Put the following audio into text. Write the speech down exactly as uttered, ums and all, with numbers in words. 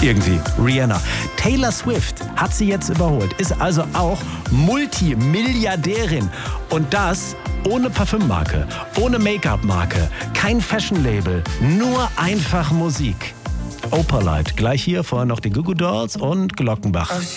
Irgendwie. Rihanna. Taylor Swift hat sie jetzt überholt, ist also auch Multimilliardärin. Und das ohne Parfümmarke, ohne Make-up-Marke, kein Fashion-Label, nur einfach Musik. Opalite, gleich hier, vorher noch die Goo Goo Dolls und Glockenbach.